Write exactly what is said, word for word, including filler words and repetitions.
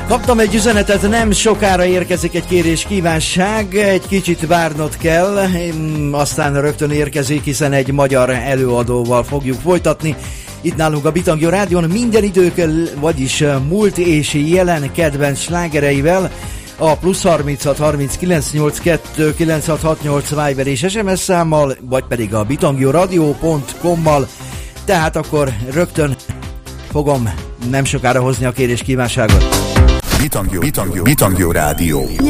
Kaptam egy üzenetet, nem sokára érkezik egy kérés kívánság, egy kicsit várnod kell, aztán rögtön érkezik, hiszen egy magyar előadóval fogjuk folytatni. Itt nálunk a Bitangyo Rádión minden idők, vagyis múlt és jelen kedvenc slágereivel, a plusz harminchat harminckilenc nyolcvankettő kilencszázhatvannyolc Viber és es em es számmal, vagy pedig a bitangyoradio pont com-mal. Tehát akkor rögtön fogom nem sokára hozni a kérés kívánságot. Bitangyo, Bitangyo, Bitangyo Rádió.